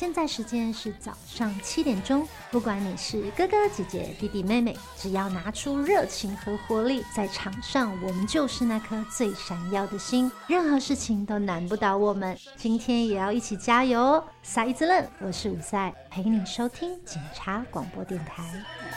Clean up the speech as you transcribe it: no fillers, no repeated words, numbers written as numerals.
现在时间是早上7点钟，不管你是哥哥姐姐弟弟妹妹，只要拿出热情和活力，在场上我们就是那颗最闪耀的星，任何事情都难不倒我们。今天也要一起加油哦！赛一子愣，我是伍赛，陪你收听警察广播电台。